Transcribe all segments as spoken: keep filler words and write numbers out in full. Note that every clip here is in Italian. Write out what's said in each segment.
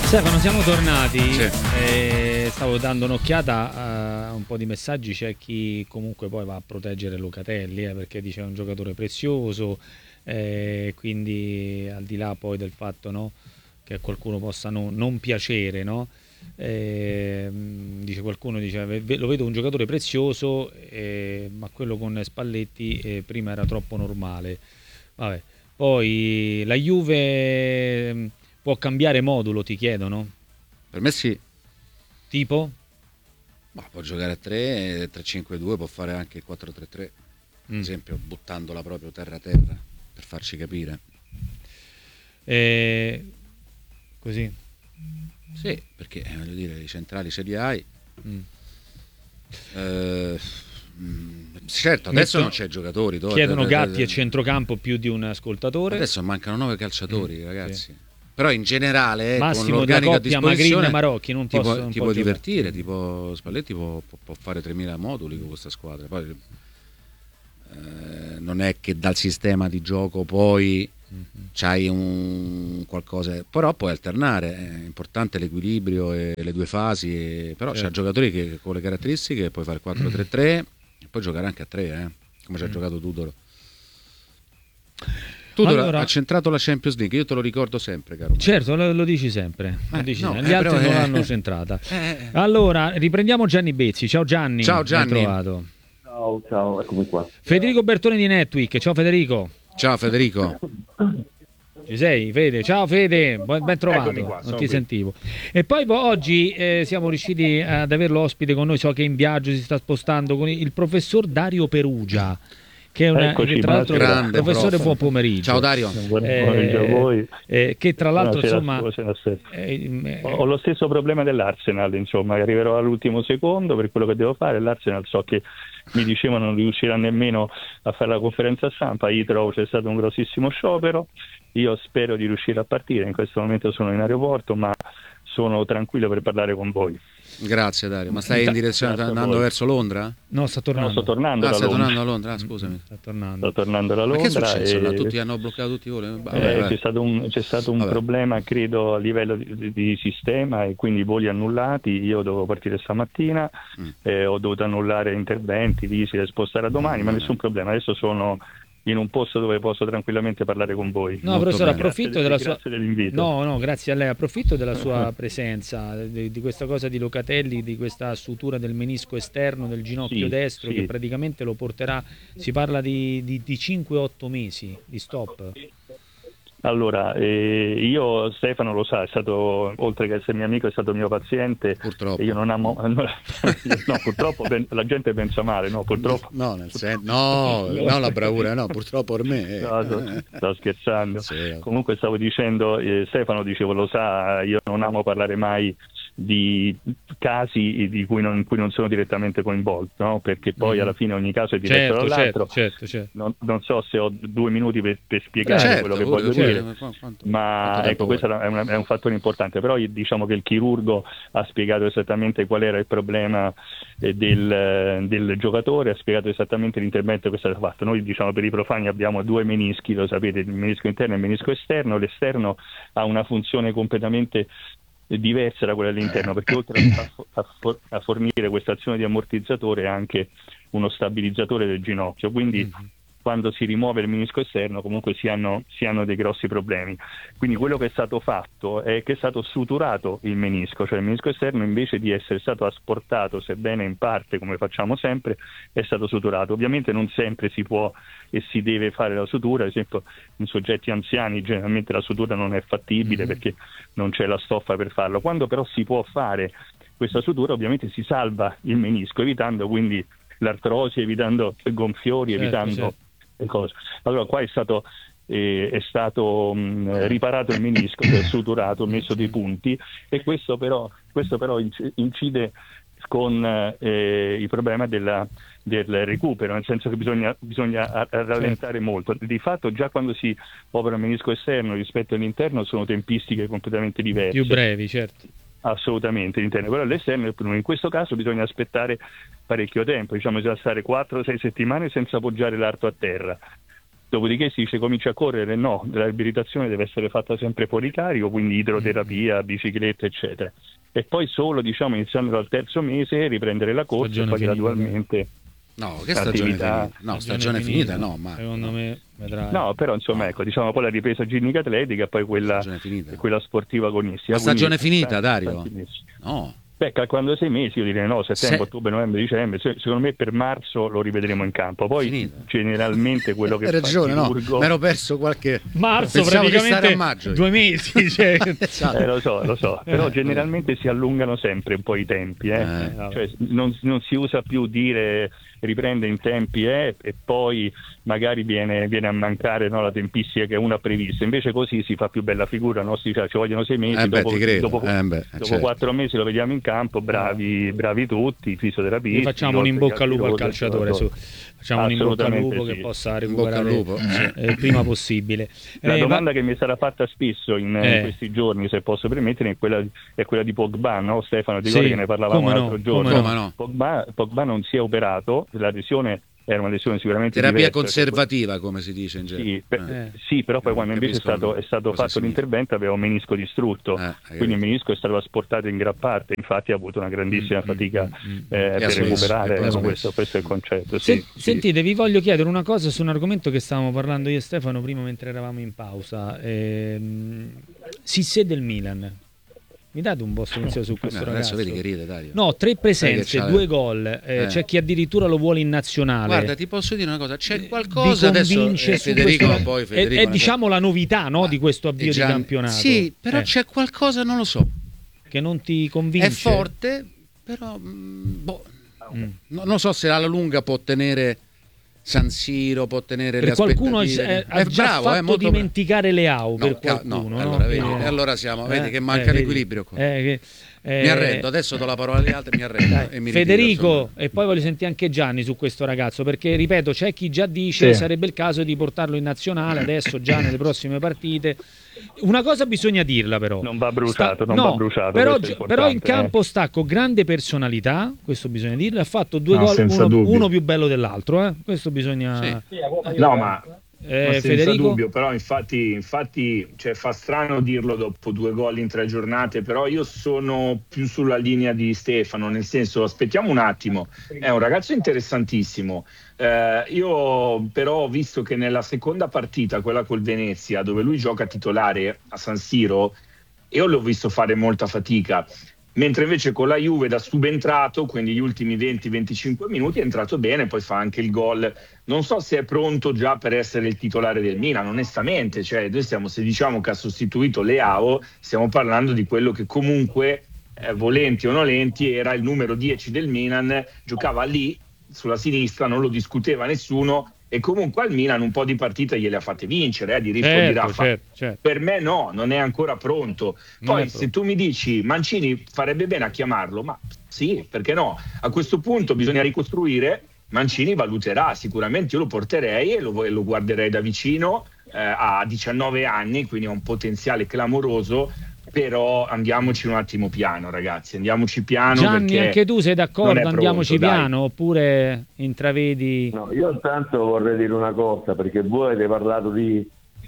Stefano, siamo tornati. Sì. E stavo dando un'occhiata a un po' di messaggi. C'è chi comunque poi va a proteggere Locatelli, eh, perché dice è un giocatore prezioso, eh, quindi al di là poi del fatto, no, che a qualcuno possa non, non piacere, no? Eh, dice qualcuno dice lo vedo un giocatore prezioso, eh, ma quello con Spalletti eh, prima era troppo normale. Vabbè. Poi la Juve può cambiare modulo, ti chiedono? Per me sì. Tipo? Ma può giocare a tre, tre cinque due, può fare anche il quattro tre tre, ad Mm. esempio, buttandola proprio terra a terra, per farci capire. Eh, così. Sì, perché eh, voglio dire, i centrali ce li hai. Mm. Eh, mm, certo, adesso Metto- non c'è giocatori. dove- Chiedono dove- Gatti dove- e centrocampo più di un ascoltatore. Adesso mancano nove calciatori, Mm, ragazzi. sì. Però in generale, eh, con Massimo da l'organico a coppia Magrin disposizione, e Marocchi non ti posso può, non ti può può giocare. divertire, tipo Spalletti può, può- può fare tremila moduli con questa squadra. Poi eh, non è che dal sistema di gioco poi c'hai un qualcosa, però puoi alternare, è importante l'equilibrio e le due fasi, e- però Certo. c'ha giocatori che con le caratteristiche puoi fare quattro tre tre e puoi giocare anche a tre, eh, come ci ha Mm. giocato Tudor. Tudor Allora- ha centrato la Champions League, io te lo ricordo sempre, caro. Certo, lo, lo dici sempre. Lo Eh, dici no, sempre. Gli eh, altri però, non eh, l'hanno centrata. Eh, Allora, riprendiamo Gianni Bezzi. Ciao Gianni. Ciao, Gianni. Ben trovato. Ciao, ciao, eccomi qua. Federico Bertone di Netweek. Ciao Federico. Ciao Federico. Ci sei, Fede? Ciao Fede, ben ben trovato, Eccomi qua, non sono ti qui. sentivo. E poi vo- oggi eh, siamo riusciti ad averlo ospite con noi, so che è in viaggio, si sta spostando, con il professor Dario Perugia, che è una, Eccoci, che tra l'altro grande professore, prof. buon pomeriggio. Ciao Dario. Buon Eh, pomeriggio a voi. eh, che tra l'altro Buonasera, insomma buonasera a te. eh, eh, Ho ho lo stesso problema dell'Arsenal, insomma, arriverò all'ultimo secondo per quello che devo fare. L'Arsenal so che mi dicevano non riuscirà nemmeno a fare la conferenza stampa, io trovo c'è stato un grossissimo sciopero, io spero di riuscire a partire, in questo momento sono in aeroporto, ma sono tranquillo per parlare con voi. Grazie Dario, ma stai in direzione Grazie a andando voi. verso Londra? no, sta No, tornando. sto tornando Ah, da stai Londra. tornando a Londra, ah, scusami. Sta tornando. Sto tornando da Ma che è Londra successo e- là? Tutti hanno bloccato tutti i voli? Vabbè, Eh, vabbè. c'è stato un, c'è stato un Vabbè. problema, credo, a livello di, di- di sistema e quindi voli annullati. Io dovevo partire stamattina, Mm. eh, ho dovuto annullare interventi, visite, spostare a domani, ma Mm. nessun problema. Adesso sono in un posto dove posso tranquillamente parlare con voi. No, Molto professore, bene. approfitto Grazie della de- sua grazie dell'invito. No, no, grazie a lei. Approfitto della sua presenza, di, di questa cosa di Locatelli, di questa sutura del menisco esterno del ginocchio Sì, destro sì. che praticamente lo porterà, si parla di, di, di cinque otto mesi di stop. Allora, eh, io Stefano lo sa, è stato, oltre che essere mio amico, è stato mio paziente. Purtroppo. E io non amo. No, purtroppo pen- la gente pensa male, no, purtroppo. No, nel senso, no, no, la bravura, no, purtroppo per me. eh. No, sto, sto scherzando. Sì. Comunque stavo dicendo, eh, Stefano dicevo, lo sa, io non amo parlare mai di casi di cui non, in cui non sono direttamente coinvolto, no? Perché poi Mhm. alla fine ogni caso è diverso Certo, dall'altro. certo, certo, certo. Non, non so se ho due minuti per, per spiegare Certo, quello che pure, voglio pure, dire. ma qua- quanto- Ma quanto tempo ecco, questo vuoi? è, una- è un fattore importante, però diciamo che il chirurgo ha spiegato esattamente qual era il problema eh, del, del giocatore, ha spiegato esattamente l'intervento che è stato fatto. Noi diciamo per i profani abbiamo due menischi, lo sapete, il menisco interno e il menisco esterno. L'esterno ha una funzione completamente diversa da quella all'interno, perché oltre a, a, for- a fornire questa azione di ammortizzatore è anche uno stabilizzatore del ginocchio, quindi Mhm. quando si rimuove il menisco esterno comunque si hanno, si hanno dei grossi problemi. Quindi quello che è stato fatto è che è stato suturato il menisco, cioè il menisco esterno invece di essere stato asportato, sebbene in parte come facciamo sempre, è stato suturato. Ovviamente non sempre si può e si deve fare la sutura, ad esempio in soggetti anziani generalmente la sutura non è fattibile Mhm. perché non c'è la stoffa per farlo. Quando però si può fare questa sutura ovviamente si salva il menisco, evitando quindi l'artrosi, evitando gonfiori, Certo, evitando certo. le cose. Allora qua è stato, eh, è stato mh, riparato il menisco, cioè suturato, messo dei punti, e questo però, questo però inc- incide con eh, il problema della, del recupero, nel senso che bisogna, bisogna a- a rallentare molto. Di fatto già quando si opera il menisco esterno rispetto all'interno sono tempistiche completamente diverse. Più brevi, certo. Assolutamente, l'interno, però all'esterno in questo caso bisogna aspettare parecchio tempo, diciamo bisogna stare quattro sei settimane senza appoggiare l'arto a terra, Dopodiché si dice comincia a correre, no, la riabilitazione deve essere fatta sempre fuori carico, quindi idroterapia, bicicletta, eccetera. E poi solo, diciamo, iniziando dal terzo mese riprendere la corsa Stagione e poi finita. gradualmente. No, che stagione attività- finita? No, stagione finita, no, ma Secondo me vedrai. No, però insomma, ecco, diciamo poi la ripresa ginnica atletica e poi quella, stagione finita. quella sportiva agonistica. Ma stagione Quindi, finita, eh, Dario? tanti mesi. No. Beh, calcolando sei mesi, io direi no, settembre, Se- ottobre, novembre, dicembre, se- secondo me per marzo lo rivedremo in campo. Poi Finita. generalmente quello che Hai ragione, fa il no, chirurgo... mi ero perso qualche Marzo Pensavo di stare praticamente a maggio io. due mesi. Cioè. Esatto. Eh, lo so, lo so, però Eh. generalmente si allungano sempre un po' i tempi, eh. Eh. Cioè, non, non si usa più dire riprende in tempi eh, e poi magari viene, viene a mancare, no, la tempistica che uno ha previsto, invece così si fa più bella figura, no? Si, cioè, ci vogliono sei mesi, Eh beh, dopo, ti credo. dopo, Eh beh, eh, dopo certo. quattro mesi lo vediamo in campo, bravi, bravi tutti, fisioterapisti. Gli facciamo un in bocca al lupo al calciatore, su. Facciamo un in bocca al lupo Assolutamente che sì. possa In bocca al recuperare lupo, sì. eh, il prima possibile. La Eh, domanda va- che mi sarà fatta spesso in, Eh. in questi giorni, se posso permettere, è quella, è quella di Pogba, no? Stefano, ti Sì, ricordi che ne parlavamo come no, l'altro giorno? come no. Come no. Pogba, Pogba non si è operato, la lesione era una lesione sicuramente Terapia diversa, conservativa, come si dice in genere. Sì, per- Eh. sì, però poi Non quando invece è capisco stato, è stato cosa fatto significa. l'intervento aveva un menisco distrutto, Eh, hai quindi il capito. menisco è stato asportato in gran parte, infatti ha avuto una grandissima Mm, fatica mm, mm, eh, E ha per smesso, recuperare, e poi ha no, smesso. questo, questo è il concetto. Se- Sì, sì. Sentite, vi voglio chiedere una cosa su un argomento che stavamo parlando io e Stefano prima mentre eravamo in pausa. Ehm, Sissé del Milan. Mi date un vostro pensiero su questo No, adesso ragazzo? vedi che ride, Dario. No, tre presenze, Sai che c'ha- due gol. eh, Eh. C'è chi addirittura lo vuole in nazionale. Guarda, ti posso dire una cosa, c'è Vi qualcosa adesso convince eh, su Federico, questo- poi è- Federico è, una diciamo la novità, no, Ma di questo è avvio già- di campionato. Sì, però Eh, c'è qualcosa, non lo so. che non ti convince. È forte, però mm, boh, Mm. no- non so se alla lunga può tenere San Siro, può tenere Per le qualcuno aspettative. eh, ha È già bravo, fatto è molto dimenticare Leao bravo. per No, ca- qualcuno. no, no? allora, vedi, Eh, e allora siamo, vedi eh, che manca eh, vedi. l'equilibrio qua. Eh, che- eh, Mi arrendo, adesso do la parola agli altri, mi arrendo Dai, e mi ritiro, Federico, insomma. e poi voglio sentire anche Gianni su questo ragazzo, perché ripeto, c'è chi già dice Sì. sarebbe il caso di portarlo in nazionale adesso, già nelle prossime partite. Una cosa bisogna dirla però. Non va bruciato, non no, va bruciato, Però, questo è gi- però in importante, eh. campo sta con grande personalità, questo bisogna dirlo, ha fatto due No, gol, senza uno, dubbio. uno più bello dell'altro, eh? Questo bisogna... Sì. No, ma, Eh, ma senza Federico? dubbio, però infatti, infatti cioè, fa strano dirlo dopo due gol in tre giornate, però io sono più sulla linea di Stefano, nel senso, aspettiamo un attimo, è un ragazzo interessantissimo. Eh, io però ho visto che nella seconda partita, quella col Venezia, dove lui gioca titolare a San Siro, io l'ho visto fare molta fatica. Mentre invece con la Juve da subentrato, quindi gli ultimi venti venticinque minuti, è entrato bene, poi fa anche il gol. Non so se è pronto già per essere il titolare del Milan, onestamente. Cioè, noi stiamo, se diciamo che ha sostituito Leao, stiamo parlando di quello che comunque, eh, volenti o nolenti, era il numero dieci del Milan, giocava lì, sulla sinistra, non lo discuteva nessuno, e comunque al Milan un po' di partite gliele ha fatte vincere, eh, diritto di Certo, Rafa. certo, certo. Per me no, non è ancora pronto. Non Poi è se pronto. tu mi dici Mancini farebbe bene a chiamarlo, ma sì, perché no? A questo punto bisogna ricostruire, Mancini valuterà, sicuramente io lo porterei e lo, e lo guarderei da vicino, eh, ha diciannove anni, quindi ha un potenziale clamoroso, però andiamoci un attimo piano, ragazzi, andiamoci piano. Gianni, perché anche tu sei non d'accordo? è pronto, Andiamoci dai. piano oppure intravedi... No, io intanto vorrei dire una cosa, perché voi avete parlato di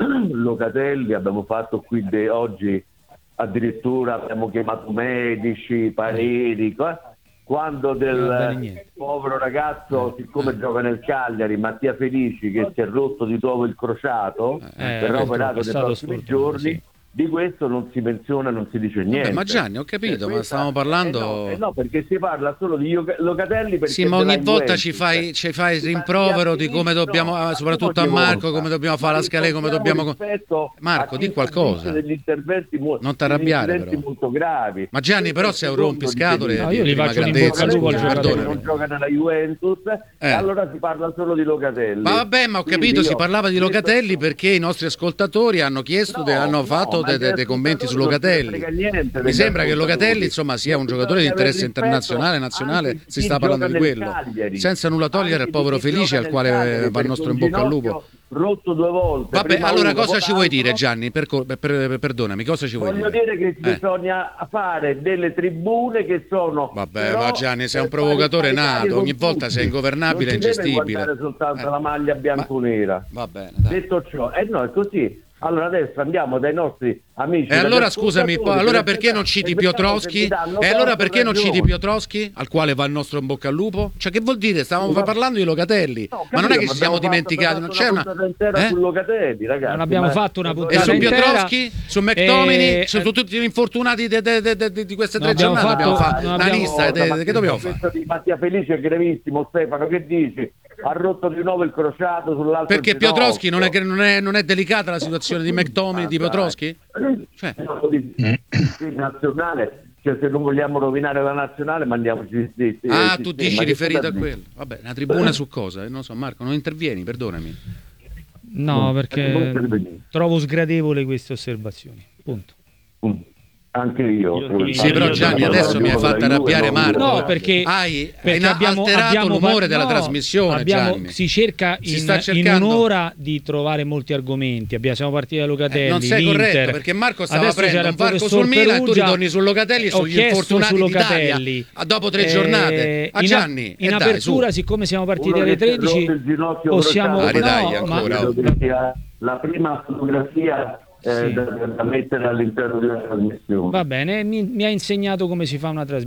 Locatelli, abbiamo fatto qui de- oggi addirittura abbiamo chiamato medici, pareri, co- quando Non va bene del niente. povero ragazzo, siccome gioca nel Cagliari, Mattia Felici, che si è rotto di nuovo il crociato, Eh, verrà purtroppo operato è nei stato prossimi sfortunato, giorni. sì. Di questo non si menziona, non si dice niente. Vabbè, ma Gianni, ho capito, Eh, ma questa- stavamo parlando... eh no, eh no, perché si parla solo di Io- Locatelli perché Sì, ma della ogni volta Juventus. ci fai, ci fai il Ma rimprovero di Mattia come Felici, dobbiamo, no, soprattutto a ma Marco, volta. come dobbiamo fare la Ma scaletta, come dobbiamo... rispetto Marco, a di chi qualcosa. subisce degli interventi mo- Non t'arrabbiare, degli incidenti però. molto gravi. Ma Gianni, però sei un rompiscatole No, di io gli prima faccio un in grandezza, bocca al lupo al scusa, giocatore. perdonami. Non gioca nella Juventus, Eh. e allora si parla solo di Locatelli. Ma vabbè, ma ho Quindi capito, io- si parlava di questo- Locatelli perché i nostri ascoltatori hanno chiesto, No, de- hanno no, fatto ma dei gli de- de commenti su ascoltatori non Locatelli. se ne frega niente Mi degli sembra che Locatelli, ascoltatori. insomma, sia un giocatore di Bisogna avere interesse rispetto internazionale, nazionale, anche si chi sta parlando di gioca nel quello. Cagliari. Senza nulla togliere al Anche povero chi gioca Felice, al nel quale Cagliari, va il perché nostro un in bocca al lupo ginocchio rotto due volte. Vabbè, prima allora uno, cosa poi ci vuoi l'altro. dire, Gianni? Per, per- per- perdonami, cosa ci vuoi Voglio dire? dire che Eh. bisogna fare delle tribune che sono. Vabbè, però, ma Gianni, sei un per fare provocatore paritari nato, con ogni volta tutti. sei ingovernabile e Non si deve ingestibile. guardare soltanto Eh. la maglia bianco-nera. Va bene, dai. Detto ciò, eh no, è così. Allora adesso andiamo dai nostri amici. E allora radioascoltatori, scusami, poi, allora che perché non vediamo citi se mi Piotrowski? danno E allora torto, perché non citi ragione. Piotrowski, al quale va il nostro in bocca al lupo? Cioè, che vuol dire? Stavamo Ma- parlando di Locatelli, No, ma non è capito, che ci siamo abbiamo dimenticati, fatto- non abbiamo c'è fatto una... intera Eh? su Locatelli, ragazzi. Non abbiamo ma- fatto una E puntata su intera. Piotrowski, su McTominay, E- su tutti gli infortunati de- de- de- de- di queste Non tre abbiamo giornate abbiamo fatto- fatto non una abbiamo- lista, eh, de- Ma de- che dobbiamo questo fare? di Mattia Felice è gravissimo, Stefano, che dici? Ha rotto di nuovo il crociato sull'altro Perché ginocchio. Piotrowski non è, che- non è, non è delicata la situazione di McTominay, di Piotrowski? Cioè. No, di- di nazionale, cioè se non vogliamo rovinare la nazionale mandiamoci sì, sì, Ah, sì, tu sì, dici ma che riferito a cosa dici? quello. Vabbè, una tribuna su cosa? Eh, Non so, Marco, non intervieni, perdonami. No, Non perché intervenire. trovo sgradevole queste osservazioni. Punto. Mm. Anche io. Io sì, Sì, però io Gianni, sono adesso mi hai Juve, fatto la Juve arrabbiare non- Marco. No, perché, Hai, perché hai abbiamo, alterato abbiamo l'umore par- della no, trasmissione, abbiamo- Gianni. si cerca Si in, sta in cercando- un'ora di trovare molti argomenti. Abbiamo, siamo partiti da Locatelli, Eh, non sei l'Inter. corretto, perché Marco stava Adesso aprendo c'era un il varco professor sul Milan e tu Perugia. ritorni su Locatelli e Ho sugli chiesto infortunati su d'Italia Locatelli. a dopo tre Eh, giornate. A in, Gianni, in e dai, apertura, su. siccome siamo partiti Uno alle che si è tredici, rotto il ginocchio possiamo... crociato. Ah, dai, no, ma- ancora. Credo che sia la prima fotografia eh, Sì. da, da mettere all'interno di una trasmissione. Va bene, mi, mi ha insegnato come si fa una trasmissione.